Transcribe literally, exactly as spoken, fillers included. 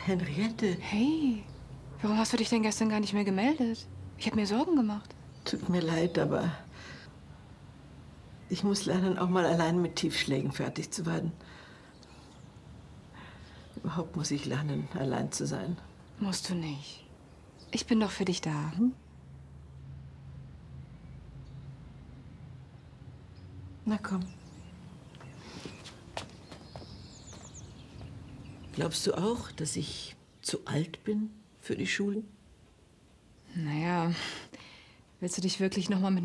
Henriette. Hey, warum hast du dich denn gestern gar nicht mehr gemeldet? Ich habe mir Sorgen gemacht. Tut mir leid, aber ich muss lernen, auch mal allein mit Tiefschlägen fertig zu werden. Überhaupt muss ich lernen, allein zu sein. Musst du nicht. Ich bin doch für dich da. Hm? Na komm. Glaubst du auch, dass ich zu alt bin für die Schule? Naja, willst du dich wirklich noch mal mit